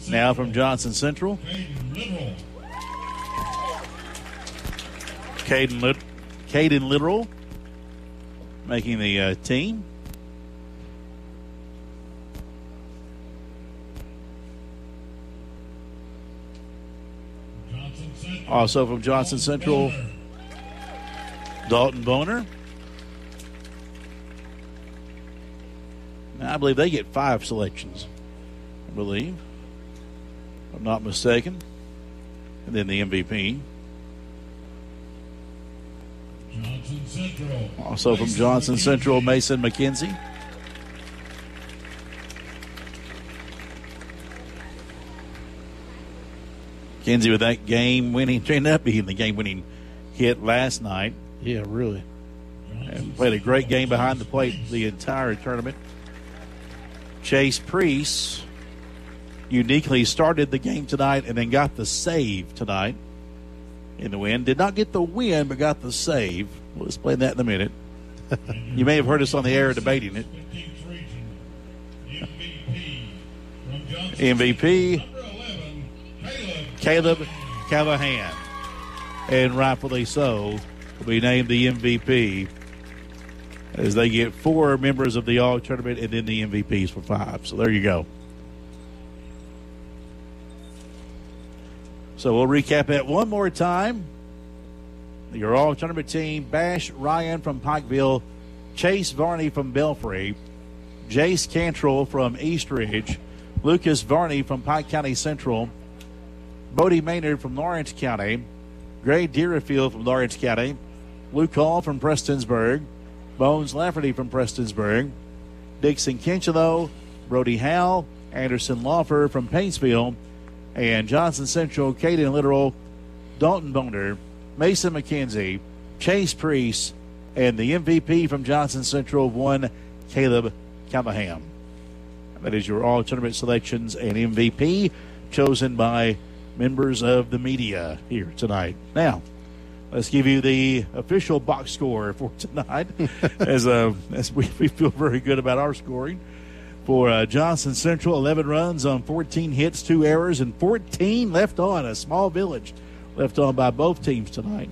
Now from Johnson Central, Caden Literal making the team. Also from Johnson Central, Dalton Boner. Now, I believe they get 5 selections, I believe, if I'm not mistaken. And then the MVP. Also from Johnson Central, Mason McKenzie. McKenzie with that game-winning, turned up being the game-winning hit last night. Yeah, really. And played a great game behind the plate the entire tournament. Chase Priest uniquely started the game tonight and then got the save tonight in the win. Did not get the win, but got the save. We'll explain that in a minute. You may have heard us on the air debating it. MVP, Caleb Callahan. And rightfully so, will be named the MVP as they get 4 members of the All Tournament and then the MVPs for 5. So there you go. So we'll recap that one more time. Your All Tournament team: Bash Ryan from Pikeville, Chase Varney from Belfry, Jace Cantrell from Eastridge, Lucas Varney from Pike County Central, Bodie Maynard from Lawrence County, Gray Deerfield from Lawrence County, Luke Hall from Prestonsburg, Bones Lafferty from Prestonsburg, Dixon Kinchelo, Brody Howell, Anderson Lawfer from Paintsville, and Johnson Central, Caden Literal, Dalton Boner, Mason McKenzie, Chase Priest, and the MVP from Johnson Central, one Caleb Callahan. That is your all-tournament selections and MVP chosen by members of the media here tonight. Now, let's give you the official box score for tonight as we feel very good about our scoring. For Johnson Central, 11 runs on 14 hits, 2 errors, and 14 left on. A small village left on by both teams tonight.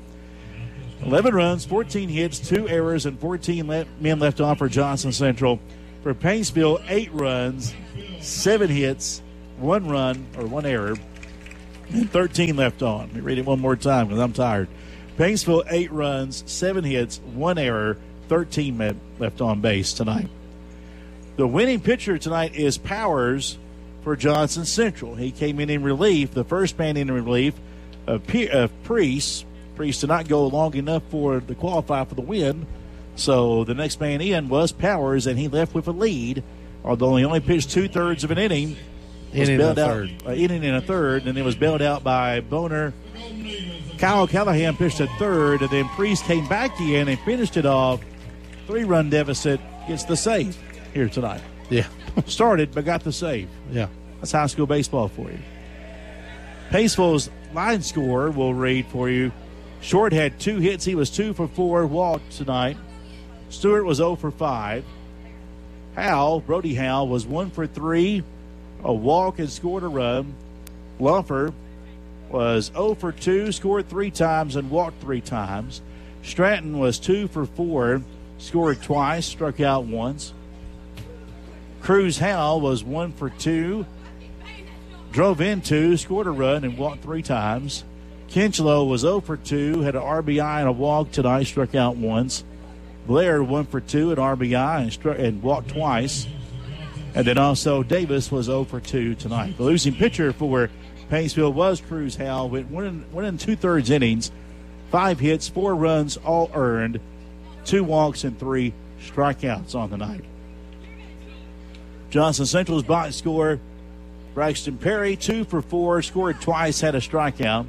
11 runs, 14 hits, 2 errors, and 14 men left on for Johnson Central. For Paintsville, 8 runs, 7 hits, 1 run or 1 error, and 13 left on. Let me read it one more time because I'm tired. Paintsville, 8 runs, 7 hits, 1 error, 13 men left on base tonight. The winning pitcher tonight is Powers for Johnson Central. He came in relief, the first man in relief of Priest. Priest did not go long enough for the qualify for the win, so the next man in was Powers, and he left with a lead, although he only pitched 2/3 of an inning. Inning and a third, and it was bailed out by Boner. Kyle Callahan pitched a third, and then Priest came back in and finished it off. 3-run deficit, gets the save here tonight. Yeah. Started, but got the save. Yeah. That's high school baseball for you. Paintsville's line score will read for you. Short had 2 hits. He was 2 for 4, walked tonight. Stewart was 0 for 5. Brody Howell, was 1 for 3, a walk and scored a run. Lumfer was 0 for 2, scored 3 times and walked 3 times. Stratton was 2 for 4, scored twice, struck out once. Cruz Howell was 1 for 2, drove in 2, scored a run, and walked 3 times. Kinchelo was 0 for 2, had an RBI and a walk tonight, struck out once. Blair 1 for 2, an RBI and walked twice. And then also Davis was 0 for 2 tonight. The losing pitcher for Paintsville was Cruz Howell, went 1 2/3 innings, 5 hits, 4 runs, all earned, 2 walks and 3 strikeouts on the night. Johnson Central's box score: Braxton Perry, 2 for 4, scored twice, had a strikeout.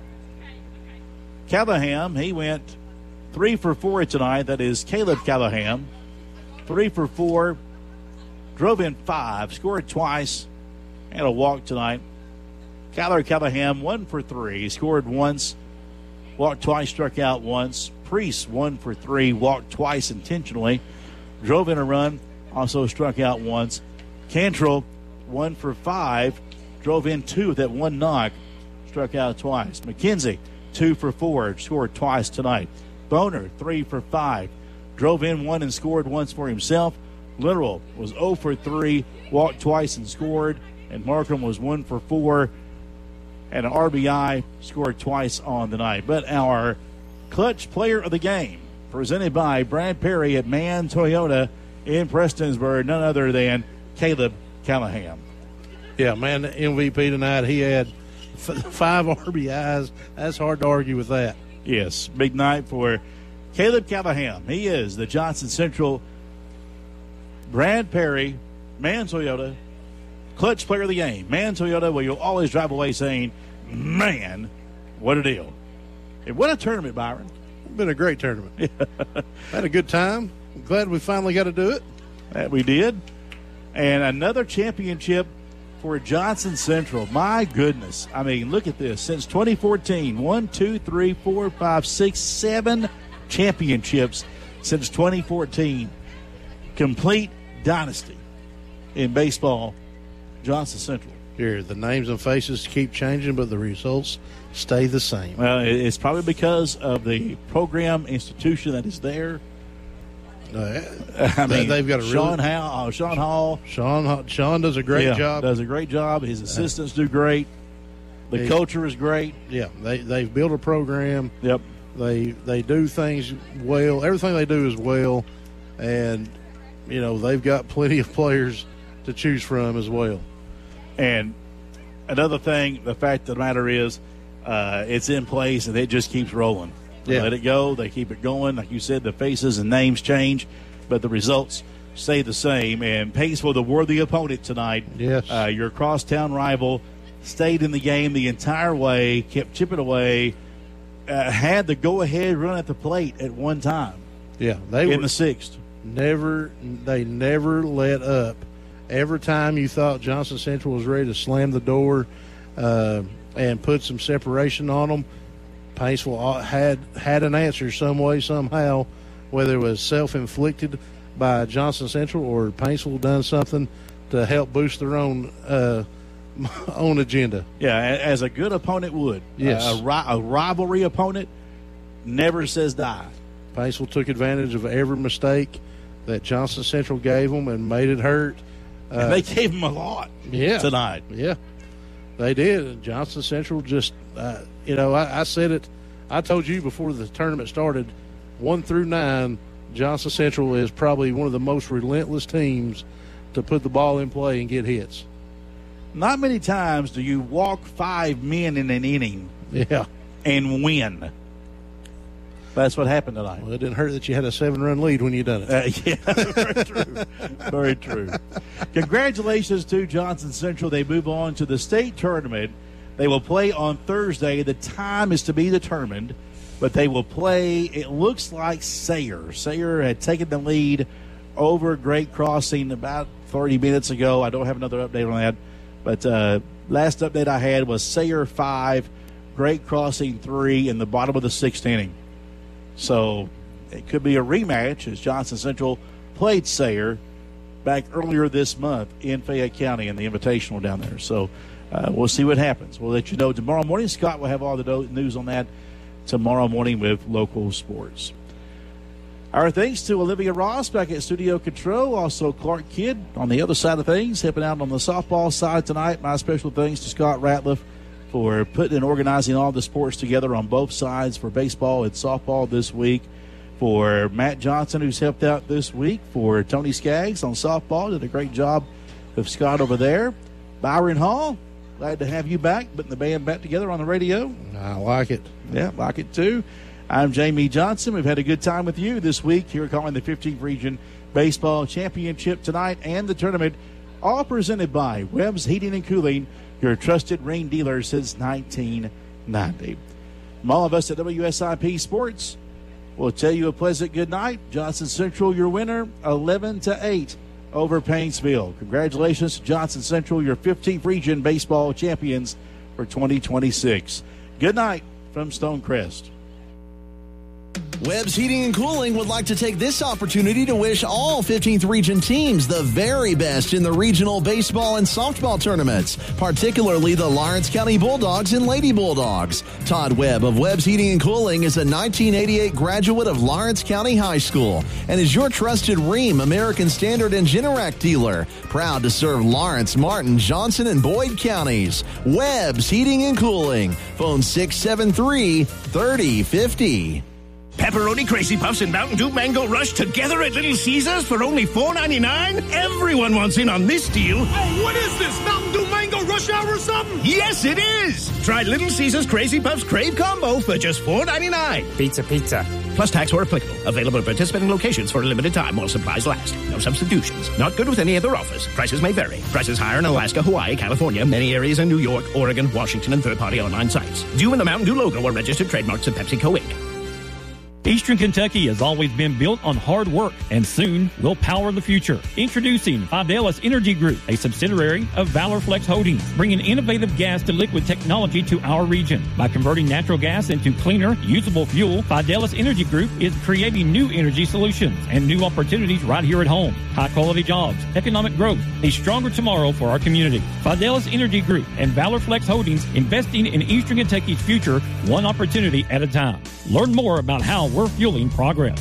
Callahan, he went 3 for 4 tonight. That is Caleb Callahan, 3 for 4, drove in 5, scored twice, and a walk tonight. Kyler Callahan, 1 for 3, scored once, walked twice, struck out once. Priest, 1 for 3, walked twice intentionally, drove in a run, also struck out once. Cantrell, 1 for 5, drove in 2 with that one knock, struck out twice. McKenzie, 2 for 4, scored twice tonight. Boner, 3 for 5, drove in 1 and scored once for himself. Literal was 0 for 3, walked twice and scored. And Markham was 1 for 4 and an RBI, scored twice on the night. But our clutch player of the game, presented by Brad Perry at Mann Toyota in Prestonsburg, none other than Caleb Callahan. Yeah, man, the MVP tonight. He had 5 RBIs. That's hard to argue with that. Yes, big night for Caleb Callahan. He is the Johnson Central Brad Perry, Mann Toyota, clutch player of the game. Mann Toyota, well, you'll always drive away saying, man, what a deal. And what a tournament, Byron. It's been a great tournament. Had a good time. I'm glad we finally got to do it. That we did. And another championship for Johnson Central. My goodness. I mean, look at this. Since 2014, 1, 2, 3, 4, 5, 6, 7 championships since 2014. Complete dynasty in baseball, Johnson Central. Here, the names and faces keep changing, but the results stay the same. Well, it's probably because of the program institution that is there. I mean, they've got a Sean Hall. Sean does a great job. Does a great job. His assistants do great. The culture is great. Yeah, they've built a program. Yep. They do things well. Everything they do is well, and you know they've got plenty of players to choose from as well. And another thing, the fact of the matter is, it's in place and it just keeps rolling. They let it go. They keep it going. Like you said, the faces and names change, but the results stay the same. And Paintsville, the worthy opponent tonight. Yes. Your crosstown rival, stayed in the game the entire way, kept chipping away, had the go-ahead run at the plate at one time. Yeah, in the 6th. They never let up. Every time you thought Johnson Central was ready to slam the door and put some separation on them, Paintsville had an answer some way, somehow, whether it was self-inflicted by Johnson Central or Paintsville done something to help boost their own agenda. Yeah, as a good opponent would. Yes. A rivalry opponent never says die. Paintsville took advantage of every mistake that Johnson Central gave them and made it hurt. And they gave them a lot tonight. Yeah, they did. Johnson Central just, I said it. I told you before the tournament started, 1 through 9, Johnson Central is probably one of the most relentless teams to put the ball in play and get hits. Not many times do you walk 5 men in an inning and win. That's what happened tonight. Well, it didn't hurt that you had a 7-run lead when you done it. Very true. Very true. Congratulations to Johnson Central. They move on to the state tournament. They will play on Thursday. The time is to be determined, but they will play, it looks like Sayre. Sayre had taken the lead over Great Crossing about 30 minutes ago. I don't have another update on that, but last update I had was Sayre 5, Great Crossing 3 in the bottom of the 6th inning. So it could be a rematch as Johnson Central played Sayre back earlier this month in Fayette County in the Invitational down there. So we'll see what happens. We'll let you know tomorrow morning. Scott will have all the news on that tomorrow morning with local sports. Our thanks to Olivia Ross back at Studio Control. Also Clark Kidd on the other side of things, helping out on the softball side tonight. My special thanks to Scott Ratliff for putting and organizing all the sports together on both sides for baseball and softball this week. For Matt Johnson, who's helped out this week. For Tony Skaggs on softball, did a great job with Scott over there. Byron Hall, glad to have you back, putting the band back together on the radio. I like it. Yeah, like it too. I'm Jamie Johnson. We've had a good time with you this week here calling the 15th Region Baseball Championship tonight and the tournament, all presented by Webb's Heating and Cooling, your trusted rain dealer since 1990. From all of us at WSIP Sports, we'll tell you a pleasant good night. Johnson Central, your winner, 11-8 over Paintsville. Congratulations to Johnson Central, your 15th Region Baseball champions for 2026. Good night from Stonecrest. Webb's Heating and Cooling would like to take this opportunity to wish all 15th Region teams the very best in the regional baseball and softball tournaments, particularly the Lawrence County Bulldogs and Lady Bulldogs. Todd Webb of Webb's Heating and Cooling is a 1988 graduate of Lawrence County High School and is your trusted Rheem, American Standard, and Generac dealer. Proud to serve Lawrence, Martin, Johnson, and Boyd counties. Webb's Heating and Cooling. Phone 673-3050. Pepperoni Crazy Puffs and Mountain Dew Mango Rush together at Little Caesars for only $4.99? Everyone wants in on this deal. Hey, what is this, Mountain Dew Mango Rush Hour or something? Yes, it is. Try Little Caesars Crazy Puffs Crave Combo for just $4.99. Pizza. Plus tax where applicable. Available at participating locations for a limited time while supplies last. No substitutions. Not good with any other offers. Prices may vary. Prices higher in Alaska, Hawaii, California, many areas in New York, Oregon, Washington, and third-party online sites. Due in the Mountain Dew logo or registered trademarks of PepsiCo Inc. Eastern Kentucky has always been built on hard work, and soon will power the future. Introducing Fidelis Energy Group, a subsidiary of Valor Flex Holdings, bringing innovative gas to liquid technology to our region. By converting natural gas into cleaner, usable fuel, Fidelis Energy Group is creating new energy solutions and new opportunities right here at home. High-quality jobs, economic growth, a stronger tomorrow for our community. Fidelis Energy Group and Valor Flex Holdings, investing in Eastern Kentucky's future, one opportunity at a time. Learn more about how we're fueling progress.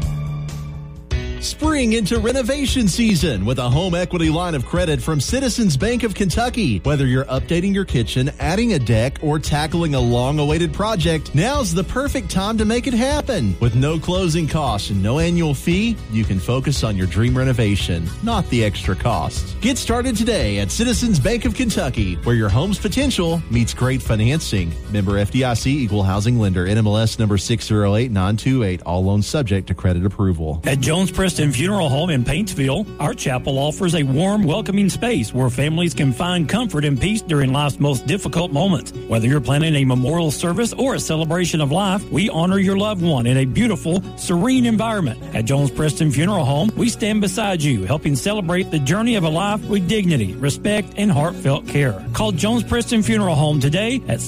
Spring into renovation season with a home equity line of credit from Citizens Bank of Kentucky. Whether you're updating your kitchen, adding a deck, or tackling a long-awaited project, now's the perfect time to make it happen. With no closing costs and no annual fee, you can focus on your dream renovation, not the extra costs. Get started today at Citizens Bank of Kentucky, where your home's potential meets great financing. Member FDIC, Equal Housing Lender, NMLS number 608928. All loans subject to credit approval. At Jones Preston Funeral Home in Paintsville, our chapel offers a warm, welcoming space where families can find comfort and peace during life's most difficult moments. Whether you're planning a memorial service or a celebration of life, we honor your loved one in a beautiful, serene environment. At Jones Preston Funeral Home, we stand beside you, helping celebrate the journey of a life with dignity, respect, and heartfelt care. Call Jones Preston Funeral Home today at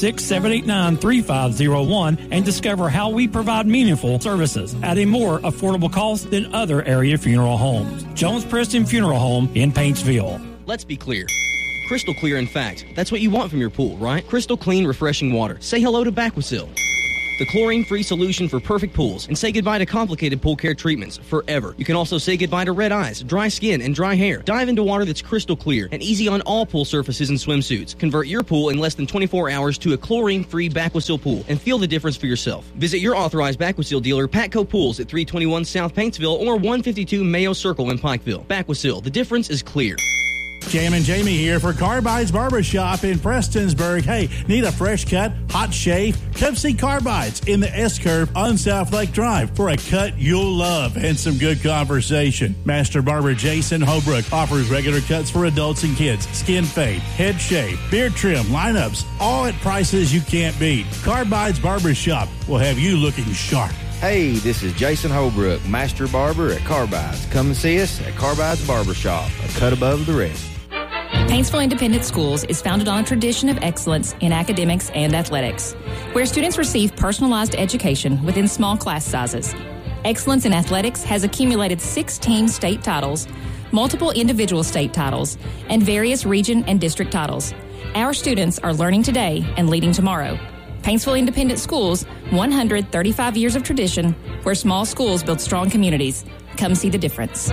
606-789-3501 and discover how we provide meaningful services at a more affordable cost than other area funeral homes. Jones Preston Funeral Home in Paintsville. Let's be clear. Crystal clear, in fact. That's what you want from your pool, right? Crystal clean, refreshing water. Say hello to Baquasil, the chlorine-free solution for perfect pools, and say goodbye to complicated pool care treatments forever. You can also say goodbye to red eyes, dry skin, and dry hair. Dive into water that's crystal clear and easy on all pool surfaces and swimsuits. Convert your pool in less than 24 hours to a chlorine-free Baquasil pool and feel the difference for yourself. Visit your authorized Baquasil dealer, Patco Pools, at 321 South Paintsville or 152 Mayo Circle in Pikeville. Baquasil, the difference is clear. Jammin' Jamie here for Carbides Barbershop in Prestonsburg. Hey, need a fresh cut, hot shave? Come see Carbides in the S-Curve on South Lake Drive for a cut you'll love and some good conversation. Master Barber Jason Holbrook offers regular cuts for adults and kids, skin fade, head shave, beard trim, lineups, all at prices you can't beat. Carbides Barbershop will have you looking sharp. Hey, this is Jason Holbrook, Master Barber at Carbides. Come and see us at Carbides Barbershop, a cut above the rest. Paintsville Independent Schools is founded on a tradition of excellence in academics and athletics, where students receive personalized education within small class sizes. Excellence in athletics has accumulated 16 state titles, multiple individual state titles, and various region and district titles. Our students are learning today and leading tomorrow. Paintsville Independent Schools, 135 years of tradition, where small schools build strong communities. Come see the difference.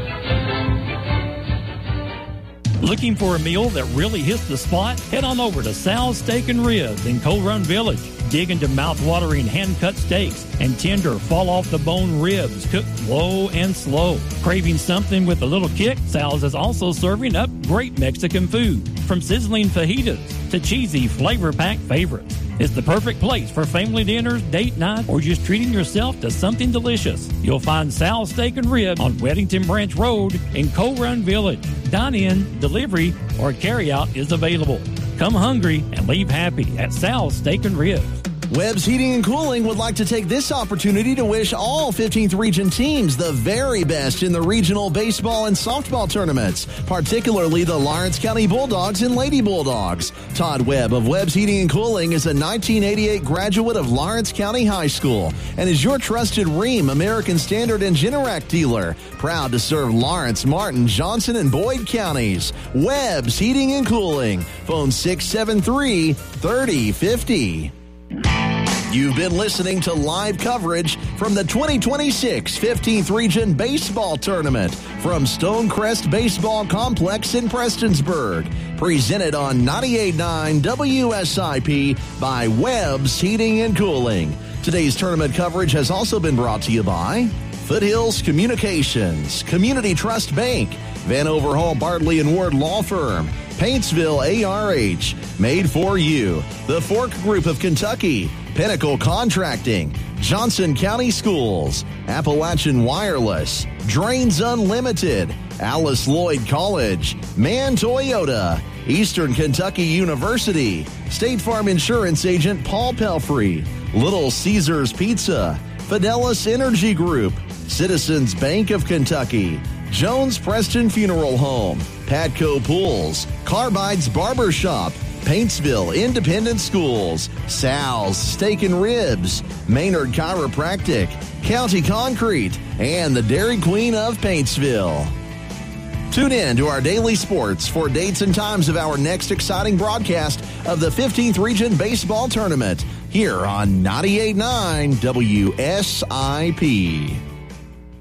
Looking for a meal that really hits the spot? Head on over to Sal's Steak and Ribs in Coal Run Village. Dig into mouth-watering hand-cut steaks and tender fall-off-the-bone ribs cooked low and slow. Craving something with a little kick? Sal's is also serving up great Mexican food, from sizzling fajitas to cheesy flavor-packed favorites. It's the perfect place for family dinners, date night, or just treating yourself to something delicious. You'll find Sal's Steak and Ribs on Weddington Branch Road in Coal Run Village. Dine-in, delivery, or carry-out is available. Come hungry and leave happy at Sal's Steak and Ribs. Webb's Heating and Cooling would like to take this opportunity to wish all 15th Region teams the very best in the regional baseball and softball tournaments, particularly the Lawrence County Bulldogs and Lady Bulldogs. Todd Webb of Webb's Heating and Cooling is a 1988 graduate of Lawrence County High School and is your trusted Rheem, American Standard, and Generac dealer. Proud to serve Lawrence, Martin, Johnson, and Boyd counties. Webb's Heating and Cooling. Phone 673-3050. You've been listening to live coverage from the 2026 15th Region Baseball Tournament from Stonecrest Baseball Complex in Prestonsburg. Presented on 98.9 WSIP by Webb's Heating and Cooling. Today's tournament coverage has also been brought to you by Foothills Communications, Community Trust Bank, Van Overhaul Bartley & Ward Law Firm, Paintsville ARH, Made for You, the Fork Group of Kentucky, Pinnacle Contracting, Johnson County Schools, Appalachian Wireless, Drains Unlimited, Alice Lloyd College, Mann Toyota, Eastern Kentucky University, State Farm Insurance Agent Paul Pelfrey, Little Caesars Pizza, Fidelis Energy Group, Citizens Bank of Kentucky, Jones Preston Funeral Home, Patco Pools, Carbide's Barbershop, Paintsville Independent Schools, Sal's Steak and Ribs, Maynard Chiropractic, County Concrete, and the Dairy Queen of Paintsville. Tune in to our daily sports for dates and times of our next exciting broadcast of the 15th Region Baseball Tournament here on 98.9 WSIP.